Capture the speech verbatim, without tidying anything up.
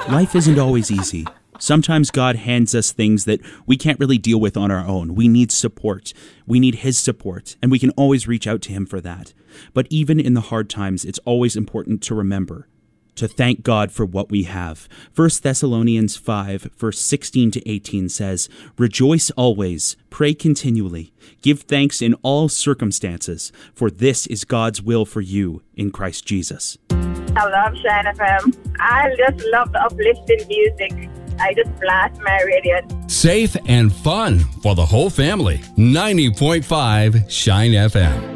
Life isn't always easy. Sometimes God hands us things that we can't really deal with on our own. We need support. We need His support, and we can always reach out to Him for that. But even in the hard times, it's always important to remember to thank God for what we have. First Thessalonians five, verse sixteen to eighteen says, "Rejoice always, pray continually, give thanks in all circumstances, for this is God's will for you in Christ Jesus." I love Shine F M. I just love the uplifting music. I just blast my radio. Safe and fun for the whole family. ninety point five Shine F M.